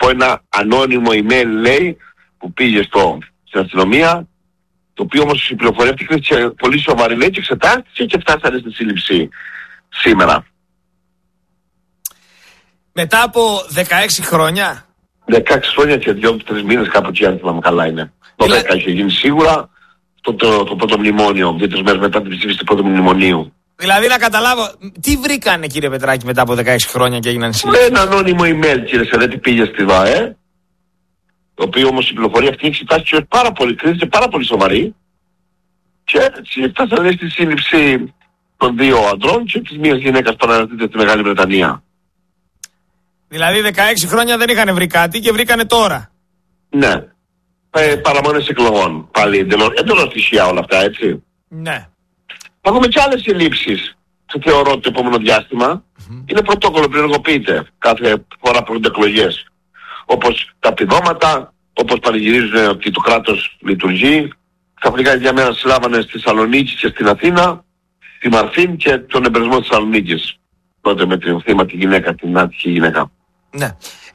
από ένα ανώνυμο email, λέει, που πήγε στην αστυνομία, το οποίο όμως η πληροφορία αυτή κρίθηκε πολύ σοβαρή, λέει, και εξετάστηκε και φτάσανε στη σύλληψη σήμερα. Μετά από 16 χρόνια. 16 χρόνια και 2-3 μήνες, κάπου εκεί, αν θυμάμαι καλά είναι. Το 10 είχε γίνει σίγουρα το πρώτο μνημόνιο, 2-3 μέρες μετά την ψήφιση του πρώτου μνημονίου. Δηλαδή να καταλάβω, τι βρήκανε, κύριε Πετράκη, μετά από 16 χρόνια και έγιναν σύλληψη? Ένα ανώνυμο email, κύριε Σερέτη, πήγε στη ΔΑΕ, το οποίο όμως η πληροφορία αυτή έχει φτάσει πάρα πολύ κρίση και πάρα πολύ σοβαρή, και έτσι φτάσανε στη σύλληψη των 2 αντρών και της μίας γυναίκας που αναρτείται στη Μεγάλη Βρετανία. Δηλαδή 16 χρόνια δεν είχαν βρει κάτι και βρήκανε τώρα. Ναι. Παραμονές εκλογών. Πάλι εντελώς τυχαία όλα αυτά, έτσι. Ναι. Θα δούμε και άλλες συλλήψεις, θεωρώ, το επόμενο διάστημα. Είναι πρωτόκολλο που ενεργοποιείται κάθε φορά πριν εκλογές. Όπως τα επιδόματα, όπως πανηγυρίζουν ότι το κράτος λειτουργεί. Ξαφνικά για μέρα συλλάβανε στη Θεσσαλονίκη και στην Αθήνα, τη Μαρφίν και τον εμπερισμό της Θεσσαλονίκης. Τότε με την θύμα τη γυναίκα, την άτυχη γυναίκα. Ναι.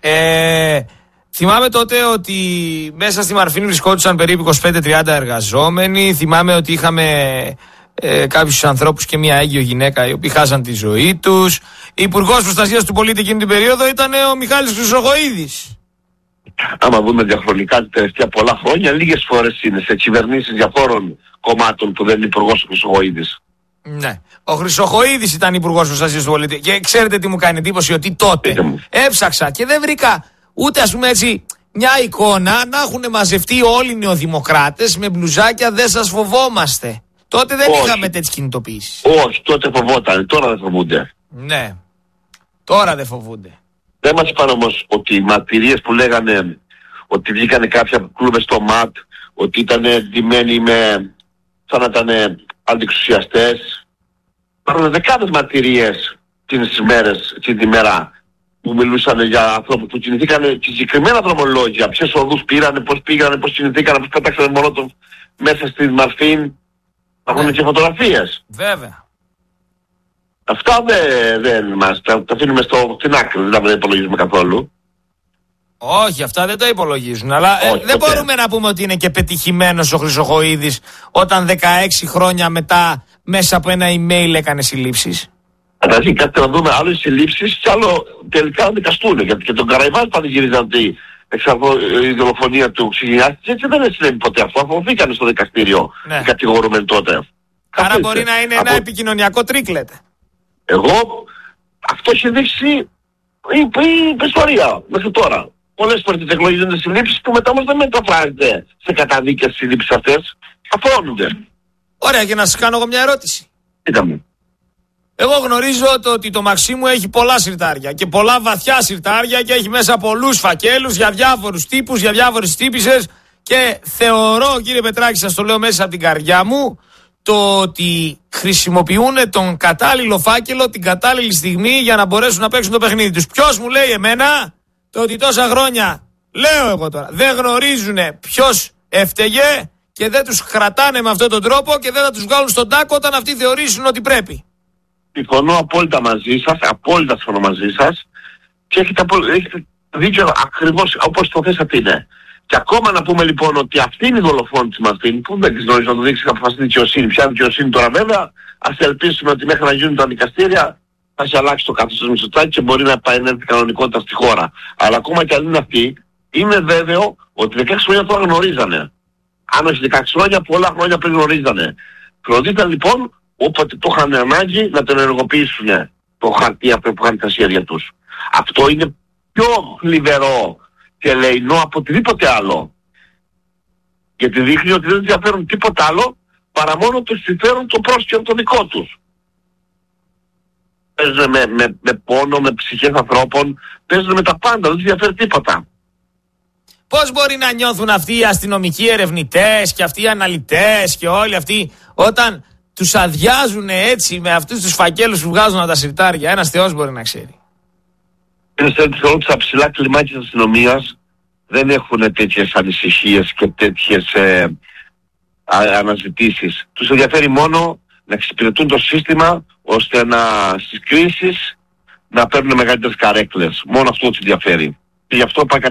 Θυμάμαι τότε ότι μέσα στη Μαρφίν βρισκόντουσαν περίπου 25-30 εργαζόμενοι. Θυμάμαι ότι είχαμε κάποιους ανθρώπους και μια έγκυο γυναίκα οι οποίοι χάσαν τη ζωή τους. Υπουργός Προστασίας του Πολίτη εκείνη την περίοδο ήταν ο Μιχάλης Χρυσοχοΐδης. Άμα δούμε διαχρονικά τα τελευταία πολλά χρόνια, λίγες φορές είναι σε κυβερνήσεις διαφόρων κομμάτων που δεν είναι υπουργός ο Χρυσοχοΐδης. Ναι. Ο Χρυσοχοΐδης ήταν υπουργός Προστασίας του Πολίτη. Και ξέρετε τι μου κάνει εντύπωση? Ότι τότε έψαξα και δεν βρήκα ούτε, ας πούμε έτσι, μια εικόνα να έχουν μαζευτεί όλοι οι νεοδημοκράτες με μπλουζάκια «Δεν σας φοβόμαστε». Τότε δεν είχαμε τέτοιες κινητοποιήσεις. Όχι, τότε φοβόταν. Τώρα δεν φοβούνται. Ναι. Τώρα δεν φοβούνται. Δεν μας είπαν όμως ότι οι μαρτυρίες που λέγανε ότι βγήκανε κάποια κλούβες στο ΜΑΤ, ότι ήταν ντυμένοι σαν να ήταν αντιεξουσιαστές. Υπάρχουν δεκάδες μαρτυρίες τις μέρες, τη μέρα, που μιλούσαν για ανθρώπους που κινηθήκαν και συγκεκριμένα δρομολόγια. Ποιες οδούς πήρανε, πώς πήγανε, πώς κινηθήκαν, πώς πέταξαν μολότοφ μέσα στη Μαρφίν. Υπάρχουν και φωτογραφίες. Βέβαια. Αυτά δεν μας τα αφήνουμε στην άκρη, δεν τα υπολογίζουμε καθόλου. Όχι, αυτά δεν τα υπολογίζουν. Αλλά δεν μπορούμε να πούμε ότι είναι και πετυχημένος ο Χρυσοχοΐδης όταν 16 χρόνια μετά μέσα από ένα email έκανε συλλήψεις. Δηλαδή κάτι να δούμε άλλες συλλήψεις και άλλο τελικά να δικαστούν. Γιατί και τον Καραϊβάς πανηγυρίζαν ότι η δολοφονία του ξυγιάστηκε, έτσι δεν συνέβη ποτέ αυτό. Αφοβήκανε στο δικαστήριο οι κατηγορούμενοι τότε. Άρα μπορεί να είναι ένα επικοινωνιακό τρίκ, λέτε? Εγώ αυτό έχει δείξει η ιστορία μέχρι τώρα. Πολλές φορές εκλογίζονται συλλήψεις που μετά όμως δεν μεταφράζονται σε καταδίκες συλλήψεις αυτές. Αφώνονται. Ωραία, και να σας κάνω εγώ μια ερώτηση. Κοίταμε. Εγώ γνωρίζω ότι το Μαξίμου έχει πολλά συρτάρια και πολλά βαθιά συρτάρια και έχει μέσα πολλούς φακέλους για διάφορους τύπους, για διάφορες τύπισσες, και θεωρώ, κύριε Πετράκη, σας το λέω μέσα από την καρδιά μου, το ότι χρησιμοποιούν τον κατάλληλο φάκελο την κατάλληλη στιγμή για να μπορέσουν να παίξουν το παιχνίδι τους. Ποιος μου λέει εμένα το ότι τόσα χρόνια, λέω εγώ τώρα, δεν γνωρίζουν ποιος έφταιγε και δεν τους κρατάνε με αυτόν τον τρόπο και δεν θα τους βγάλουν στον τάκο όταν αυτοί θεωρήσουν ότι πρέπει? Συμφωνώ απόλυτα μαζί σας, απόλυτα συμφωνώ μαζί σας, και έχετε δίκιο ακριβώς όπως το θέσατε είναι. Και ακόμα να πούμε λοιπόν ότι αυτή είναι η δολοφόνη της Μαρφίν, που δεν της γνωρίζει να το δείξει, θα αποφασίσει τη δικαιοσύνη. Ποια δικαιοσύνη τώρα, βέβαια, ας ελπίσουμε ότι μέχρι να γίνουν τα δικαστήρια θα έχει αλλάξει το καθεστώς Μητσοτάκη και μπορεί να επανέλθει κανονικότητα στη χώρα. Αλλά ακόμα και αν είναι αυτή, είμαι βέβαιο ότι 16 χρόνια τώρα γνωρίζανε. Αν όχι 16 χρόνια, πολλά χρόνια πριν γνωρίζανε. Φροντίταν λοιπόν, όποτε το είχαν ανάγκη, να τον ενεργοποιήσουν το χαρτί αυτό που είχαν στα χέρια τους. Αυτό είναι πιο θλιβερό και ελεεινό από οτιδήποτε άλλο. Γιατί δείχνει ότι δεν ενδιαφέρουν τίποτα άλλο παρά μόνο το συμφέρον των πρόσφυγων το δικό τους. Παίζουν με πόνο, με ψυχές ανθρώπων, παίζουν με τα πάντα, δεν ενδιαφέρει τίποτα. Πώς μπορεί να νιώθουν αυτοί οι αστυνομικοί ερευνητές και αυτοί οι αναλυτές και όλοι αυτοί όταν τους αδειάζουν έτσι με αυτούς τους φακέλους που βγάζουν από τα συρτάρια? Ένας Θεός μπορεί να ξέρει. Είναι θεωρώ ότι στα ψηλά κλιμάκια της αστυνομίας δεν έχουν τέτοιες ανησυχίες και τέτοιες αναζητήσεις. Τους ενδιαφέρει μόνο να εξυπηρετούν το σύστημα ώστε στις κρίσεις να παίρνουν μεγαλύτερες καρέκλες. Μόνο αυτό τους ενδιαφέρει. Και γι' αυτό πάει